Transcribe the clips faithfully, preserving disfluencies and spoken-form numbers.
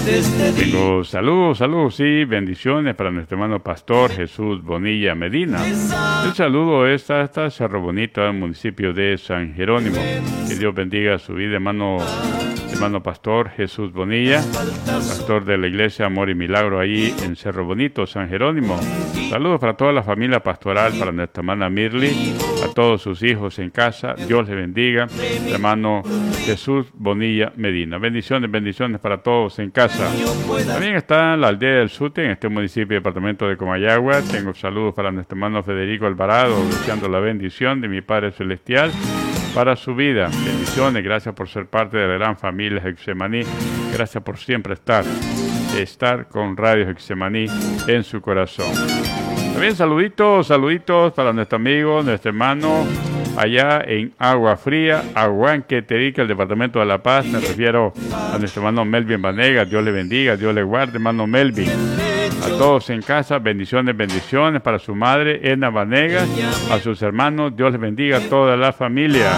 Tengo saludos, saludos, sí, bendiciones para nuestro hermano pastor Jesús Bonilla Medina. El saludo es hasta Cerro Bonito, al municipio de San Jerónimo. Que Dios bendiga su vida, hermano, hermano pastor Jesús Bonilla, pastor de la iglesia Amor y Milagro ahí en Cerro Bonito, San Jerónimo. Saludos para toda la familia pastoral, para nuestra hermana Mirly, a todos sus hijos en casa. Dios les bendiga, hermano Jesús Bonilla Medina. Bendiciones, bendiciones para todos en casa. También está la aldea del Sute, en este municipio y departamento de Comayagua. Tengo saludos para nuestro hermano Federico Alvarado, deseando la bendición de mi Padre Celestial para su vida. Bendiciones, gracias por ser parte de la gran familia Getsemaní. Gracias por siempre estar, estar con Radio Getsemaní en su corazón. También saluditos, saluditos para nuestro amigo, nuestro hermano, allá en Agua Fría, Aguanqueterica, el departamento de La Paz. Me refiero a nuestro hermano Melvin Vanegas. Dios le bendiga, Dios le guarde, hermano Melvin. A todos en casa, bendiciones, bendiciones para su madre, Edna Vanegas, a sus hermanos. Dios les bendiga a toda la familia.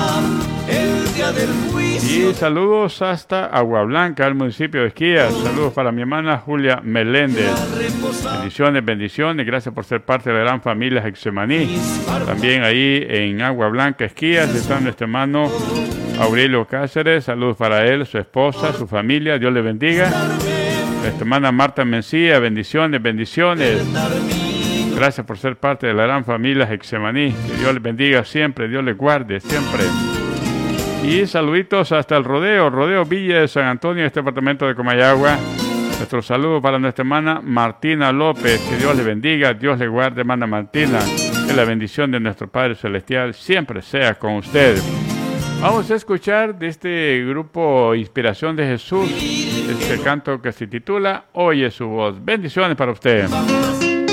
Y saludos hasta Agua Blanca, al municipio de Esquías. Saludos para mi hermana Julia Meléndez. Bendiciones, bendiciones. Gracias por ser parte de la gran familia Getsemaní. También ahí en Agua Blanca, Esquías, está nuestro hermano Aurelio Cáceres. Saludos para él, su esposa, su familia. Dios le bendiga. Nuestra hermana Marta Mencía. Bendiciones, bendiciones. Gracias por ser parte de la gran familia Getsemaní. Que Dios les bendiga siempre, Dios les guarde siempre. Y saluditos hasta el Rodeo, Rodeo Villa de San Antonio, este departamento de Comayagua. Nuestro saludo para nuestra hermana Martina López. Que Dios le bendiga, Dios le guarde, hermana Martina. Que la bendición de nuestro Padre Celestial siempre sea con usted. Vamos a escuchar de este grupo Inspiración de Jesús, este canto que se titula Oye su voz. Bendiciones para usted.